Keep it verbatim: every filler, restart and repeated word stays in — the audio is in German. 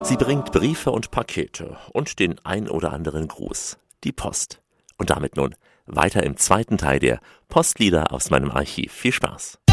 Sie bringt Briefe und Pakete und den ein oder anderen Gruß. Die Post. Und damit nun weiter im zweiten Teil der Postlieder aus meinem Archiv. Viel Spaß!